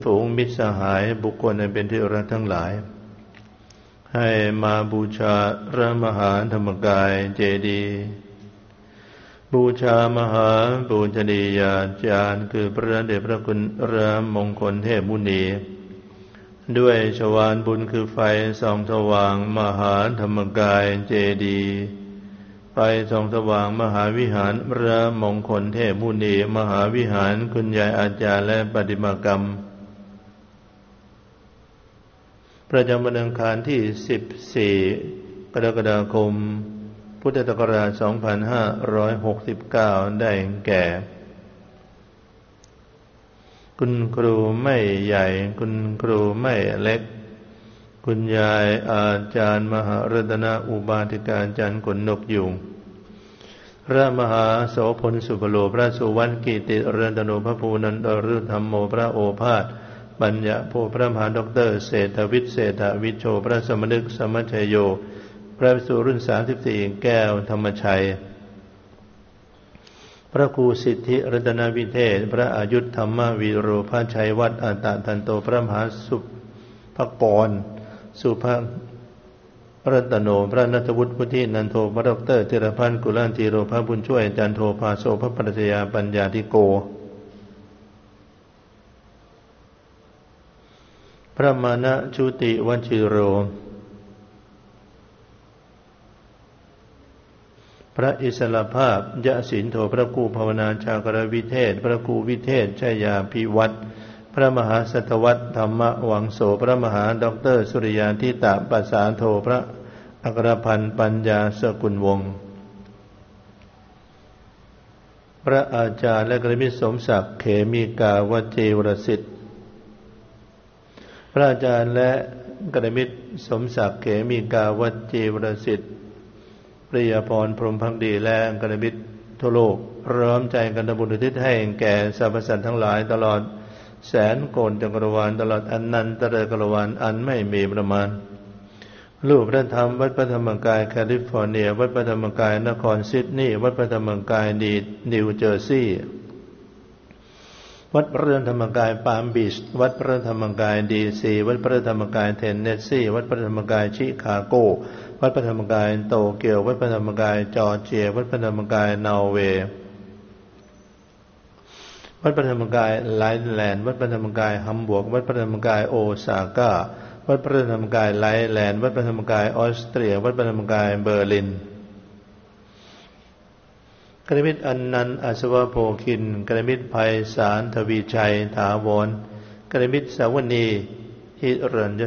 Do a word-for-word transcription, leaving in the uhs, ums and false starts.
ฝูงมิตรสหายบุคคลอันเป็นที่รักทั้งหลายให้มาบูชาพระมหาธรรมกายเจดีย์บูชามหาปูชนียาจารย์คือพระเดชพระคุณพระมงคลเทพมุนีด้วยชวาลบุญคือไฟส่องสว่างมหาธรรมกายเจดีย์ไฟส่องสว่างมหาวิหารพระมงคลเทพมุนีมหาวิหารคุณยายอาจารย์และปฏิมากรรมประจำวันอังคารที่สิบสี่กรกฎาคมพุทธศักราชสองพันห้าร้อยหกสิบเก้าได้แก่คุณครูไม่ใหญ่คุณครูไม่เล็กคุณยายอาจารย์มหารัตนอุบาสิกาจารย์ขนนกยุงพระมหาโสพลสุภโลพระสุวรรณกิติรัตโนพระภูนันตฤธรรมโมพระโอภาสปัญญาโพพระมหาด็อกเตอร์เศรษฐวิทย์เศรษฐวิชโชพระสมนึกสมัชชโยพระภิกษุรุ่นสามสิบสี่แก้วธรรมชัยพระครูสิทธิรัตนวิเทศพระอายุธธรรมวีโรพระชัยวัดอัตตทันโตพระมหาสุภกรสุภรัตโนพระนัทวุฒิพุทธินันโทพระด็อกเตอร์ธีรพันธ์กุลันธีโรพระบุญช่วยจันโทภาโสพระปรัชญาปัญญาธิโกพระมานะชุติวชิโรพระอิสรภาพยะสินโธพระครูภาวนาชากรวิเทศพระครูวิเทศชยาภิวัตรพระมหาสัตวัตธรรมวังโสพระมหาด็อกเตอร์สุริยาธิตะปัสสาโธพระอัครพันธ์ปัญญาสกุลวงศ์พระอาจารย์และกรมิตรสมศักดิ์เขมิกาวจีวรสิทธิ์พระอาจารย์และกรมิตรสมศักดิ์เขมิกาวจีวรสิทธิ์ปริยพรพรหมภักดีและกรมิตรทั่วโลกพร้อมใจกันทำบุญอุทิศให้แก่สรรพสัตว์ทั้งหลายตลอดแสนโกลจักรวาลตลอดอนันตจักรวาลอันไม่มีประมาณรูปพระธรรมวัดพระธรรมกายแคลิฟอร์เนียวัดพระธรรมกายนครซิดนีย์วัดพระธรรมกายดีนิวเจอร์ซีย์วัดพระธรรมกายปาล์มบีชวัดพระธรรมกายดีซีวัดพระธรรมกายเทนเนสซีวัดพระธรรมกายชิคาโกวัดพระธรรมกายโตเกียววัดพระธรรมกายจอร์เจียวัดพระธรรมกายนอร์เวย์วัดพระธรรมกายไลน์แลนด์วัดพระธรรมกายฮัมบูร์กวัดพระธรรมกายโอซาก้าวัดพระธรรมกายไลน์แลนด์วัดพระธรรมกายออสเตรียวัดพระธรรมกายเบอร์ลินกรมิตรอนันต์อัศวโภคินกรมิตรไพศาลทวีชัยถาวรกรมิตรสาวณีหิรัญย